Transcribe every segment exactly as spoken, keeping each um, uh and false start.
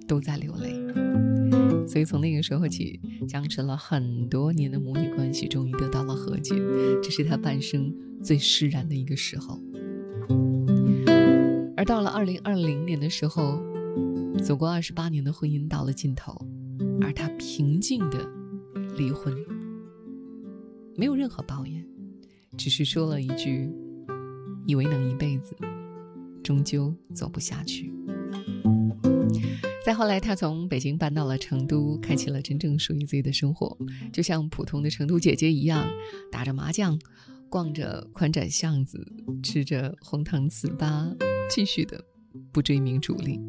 都在流泪。所以从那个时候起，僵持了很多年的母女关系终于得到了和解，这是他半生最释然的一个时候。而到了二零二零年的时候，走过二十八年的婚姻到了尽头，而他平静的离婚，没有任何抱怨，只是说了一句以为能一辈子，终究走不下去。再后来，他从北京搬到了成都，开启了真正属于自己的生活，就像普通的成都姐姐一样，打着麻将，逛着宽窄巷子，吃着红糖糍粑，继续的不追名逐利。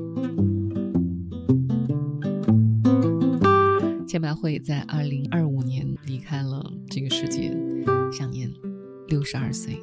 千百惠在二零二五年离开了这个世界，享年六十二岁。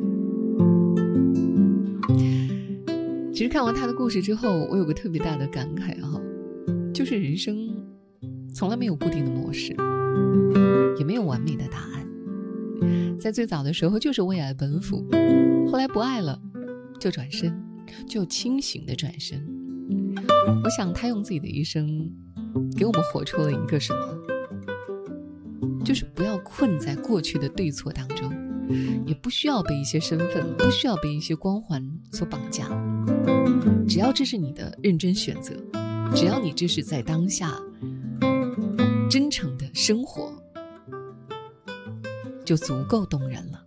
其实看完他的故事之后，我有个特别大的感慨啊，就是人生从来没有固定的模式，也没有完美的答案。在最早的时候就是为爱奔赴，后来不爱了就转身，就清醒的转身。我想他用自己的一生给我们活出了一个什么，就是不要困在过去的对错当中，也不需要被一些身份，不需要被一些光环所绑架。只要这是你的认真选择，只要你这是在当下真诚的生活，就足够动人了。